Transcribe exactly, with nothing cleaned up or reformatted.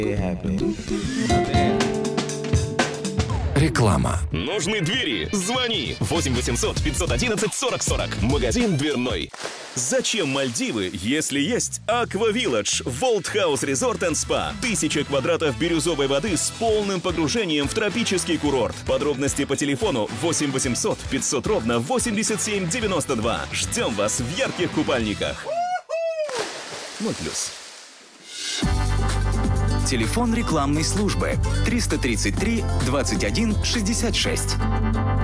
Реклама. Нужны двери? Звони восемь восемьсот пятьсот одиннадцать сорок сорок. Магазин дверной. Зачем Мальдивы, если есть Aqua Village, World House Resort and Spa? Тысяча квадратов бирюзовой воды с полным погружением в тропический курорт. Подробности по телефону восемь восемьсот пятьсот ровно восемьдесят семь девяносто два. Ждем вас в ярких купальниках. ноль плюс. Телефон рекламной службы триста тридцать три двадцать один шестьдесят шесть.